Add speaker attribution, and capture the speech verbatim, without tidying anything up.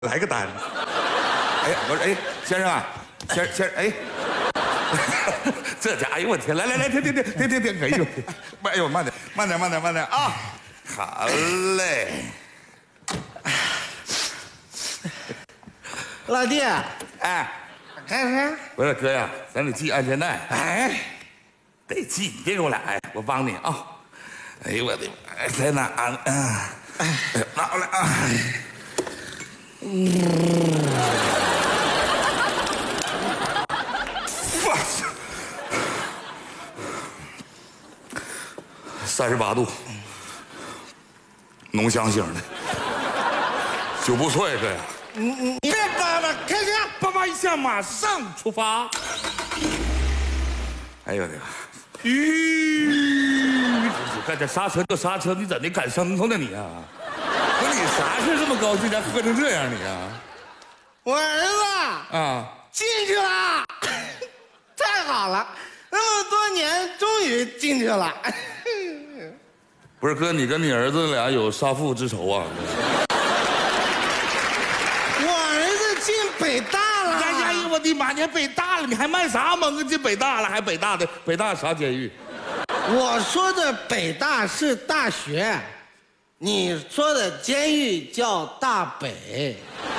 Speaker 1: 来个单。哎，我说，哎，先生啊，先先生，哎，这家，哎呦我天，来来来，停停停停停停，哎呦，哎呦，慢点，慢点，慢点，慢点啊！好嘞。
Speaker 2: 老弟，
Speaker 1: 哎，
Speaker 2: 开始。
Speaker 1: 不是哥呀，咱得系安全带。哎，得系，你别给我俩，哎，我帮你啊。哎呦我的妈！在哪呢？啊，拿过来啊！嗯，哇塞，三十八度，浓香型的，酒不错呀，哥呀。
Speaker 2: 你你别叭叭，开始！
Speaker 1: 叭叭一下，马上出发。哎呦我的妈！吁，干这刹车就刹车，你怎的赶牲口呢你啊？不是你啥事这么高兴，咱喝成这样你啊？
Speaker 2: 我儿子
Speaker 1: 啊，
Speaker 2: 进去了，太好了，那么多年终于进去了。
Speaker 1: 不是哥，你跟你儿子俩有杀父之仇啊？
Speaker 2: 我儿子进北大了。
Speaker 1: 哎呀，我的妈！你还北大了，你还卖啥萌啊？进北大了，还北大的北大啥监狱？
Speaker 2: 我说的北大是大学，你说的监狱叫大北。